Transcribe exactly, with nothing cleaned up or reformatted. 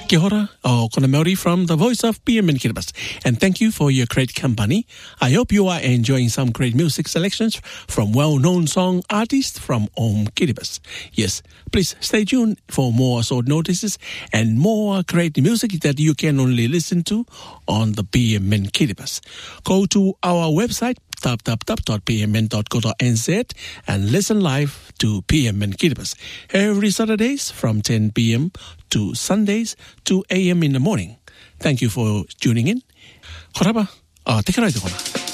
Kia ora, o kona Maori from the voice of P M and Kiribati. And thank you for your great company. I hope you are enjoying some great music selections from well-known song artists from Om Kiribati. Yes, please stay tuned for more short notices and more great music that you can only listen to on the P M and Kiribati. Go to our website, w w w dot p m n dot co dot n z and listen live to P M and Kiribati every Saturdays from ten p.m. to Sundays two a.m. in the morning. Thank you for tuning in. Koraba, uh, te karai te kona.